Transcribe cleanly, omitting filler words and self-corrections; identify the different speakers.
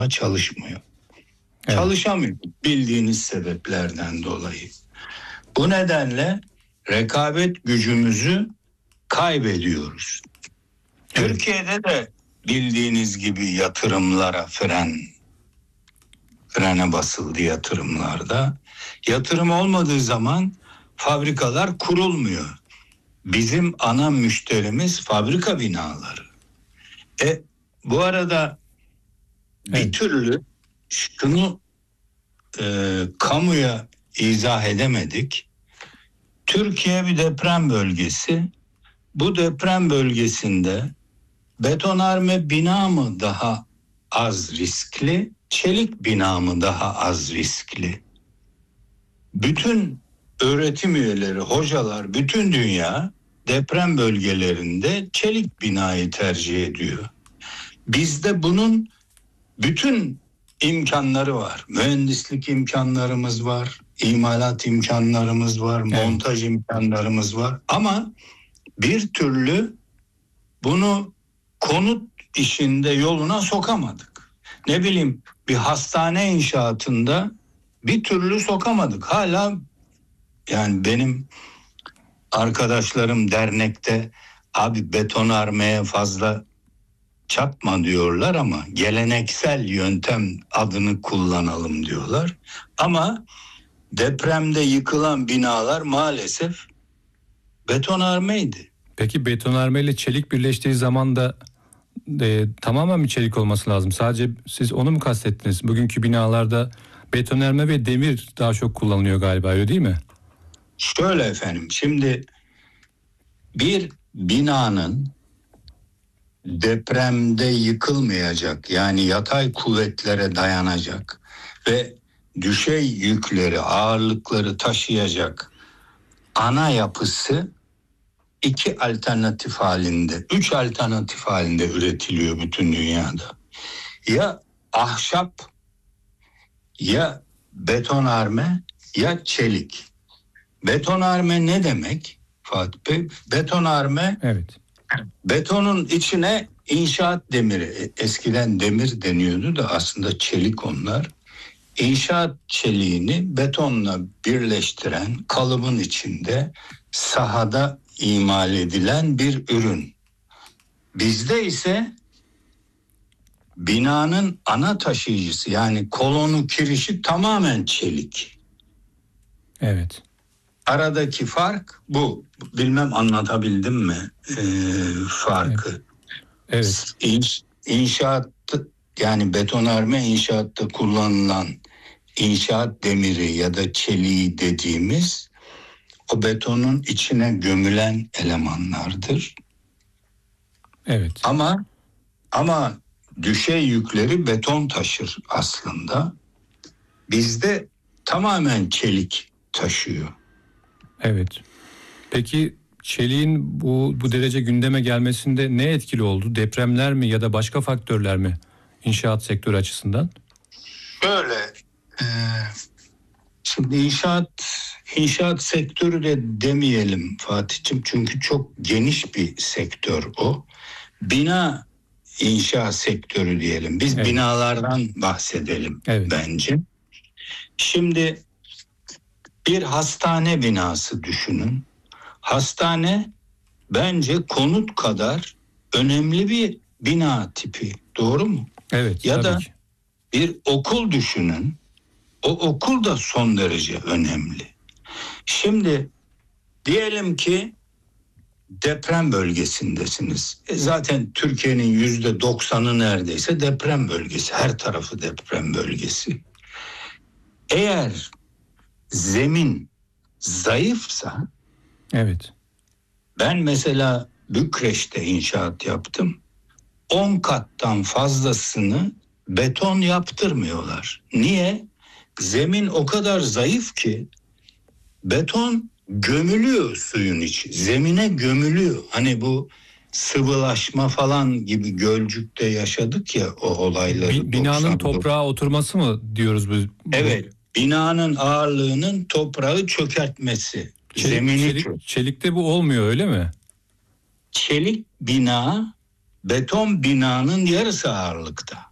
Speaker 1: çalışmıyor.
Speaker 2: Evet.
Speaker 1: Çalışamıyor bildiğiniz sebeplerden dolayı. Bu nedenle rekabet gücümüzü kaybediyoruz.
Speaker 2: Evet.
Speaker 1: Türkiye'de de bildiğiniz gibi yatırımlara frene basıldı yatırımlarda. Yatırım olmadığı zaman fabrikalar kurulmuyor. Bizim ana müşterimiz fabrika binaları. Bu arada bir
Speaker 2: Evet.
Speaker 1: türlü şunu kamuya izah edemedik. Türkiye bir deprem bölgesi. Bu deprem bölgesinde betonarme bina mı daha az riskli, çelik bina mı daha az riskli? Bütün öğretim üyeleri, hocalar, bütün dünya deprem bölgelerinde çelik binayı tercih ediyor. Bizde bunun bütün imkanları var. Mühendislik imkanlarımız var, imalat imkanlarımız var, montaj imkanlarımız var. Ama bir türlü bunu konut işinde yoluna sokamadık. Ne bileyim, bir hastane inşaatında bir türlü sokamadık. Hala yani benim arkadaşlarım dernekte abi betonarmeye fazla çakma diyorlar ama geleneksel yöntem adını kullanalım diyorlar. Ama depremde yıkılan binalar maalesef betonarmeydi.
Speaker 2: Peki betonarme ile çelik birleştiği zaman da tamamen mi çelik olması lazım? Sadece siz onu mu kastettiniz? Bugünkü binalarda betonarme ve demir daha çok kullanılıyor galiba, öyle değil mi?
Speaker 1: Şöyle efendim, şimdi bir binanın depremde yıkılmayacak, yani yatay kuvvetlere dayanacak ve düşey yükleri, ağırlıkları taşıyacak ana yapısı 2 alternatif halinde, 3 alternatif halinde üretiliyor bütün dünyada. Ya ahşap, ya betonarme, ya çelik. Betonarme ne demek Fatih Bey? Betonarme,
Speaker 2: evet,
Speaker 1: betonun içine inşaat demiri, eskiden demir deniyordu da aslında çelik onlar. İnşaat çeliğini betonla birleştiren, kalıbın içinde sahada imal edilen bir ürün. Bizde ise binanın ana taşıyıcısı, yani kolonu, kirişi tamamen çelik.
Speaker 2: evet.
Speaker 1: Aradaki fark bu. Bilmem anlatabildim mi farkı?
Speaker 2: Evet.
Speaker 1: İnşaatta, yani betonarme inşaatta kullanılan inşaat demiri ya da çeliği dediğimiz o betonun içine gömülen elemanlardır.
Speaker 2: Evet.
Speaker 1: Ama düşey yükleri beton taşır aslında. Bizde tamamen çelik taşıyor.
Speaker 2: Evet. Peki çeliğin bu derece gündeme gelmesinde ne etkili oldu? Depremler mi ya da başka faktörler mi inşaat sektörü açısından?
Speaker 1: Böyle şimdi inşaat sektörü de demeyelim Fatih'ciğim, çünkü çok geniş bir sektör o. Bina inşaat sektörü diyelim. Biz binalardan bahsedelim bence. Şimdi bir hastane binası düşünün. Hastane bence konut kadar önemli bir bina tipi. Doğru mu?
Speaker 2: Evet.
Speaker 1: Ya da
Speaker 2: ki
Speaker 1: bir okul düşünün. O okul da son derece önemli. Şimdi diyelim ki deprem bölgesindesiniz. Zaten Türkiye'nin %90'ı neredeyse deprem bölgesi. Her tarafı deprem bölgesi. Eğer zemin zayıfsa,
Speaker 2: evet.
Speaker 1: ben mesela Bükreş'te inşaat yaptım. 10 kattan fazlasını beton yaptırmıyorlar. Niye? Zemin o kadar zayıf ki beton gömülüyor suyun içi. Zemine gömülüyor. Hani bu sıvılaşma falan gibi Gölcük'te yaşadık ya o olayları.
Speaker 2: Binanın toprağa oturması mı diyoruz bu?
Speaker 1: Evet. Binanın ağırlığının toprağı çökertmesi.
Speaker 2: Çelikte bu olmuyor, öyle mi?
Speaker 1: Çelik bina beton binanın yarısı ağırlıkta.